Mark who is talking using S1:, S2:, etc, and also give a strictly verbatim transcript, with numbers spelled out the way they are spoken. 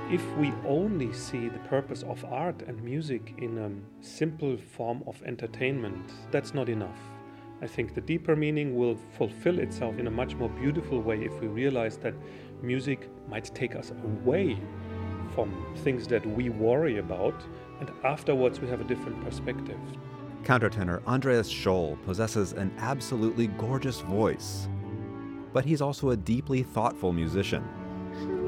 S1: If we only see the purpose of art and music in a simple form of entertainment, that's not enough. I think the deeper meaning will fulfill itself in a much more beautiful way if we realize that music might take us away from things that we worry about, and afterwards we have a different perspective.
S2: Countertenor Andreas Scholl possesses an absolutely gorgeous voice, but he's also a deeply thoughtful musician.